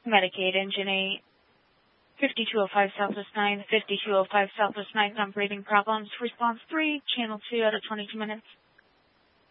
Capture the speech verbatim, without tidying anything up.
Medicaid, Engine eight. fifty-two oh five Southwest nine, fifty-two oh five Southwest nine, I'm breathing problems. Response three, channel two out of twenty-two minutes.